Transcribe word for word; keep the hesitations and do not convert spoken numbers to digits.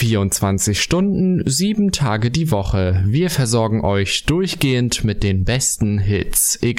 vierundzwanzig Stunden, sieben Tage die Woche. Wir versorgen euch durchgehend mit den besten Hits. Egal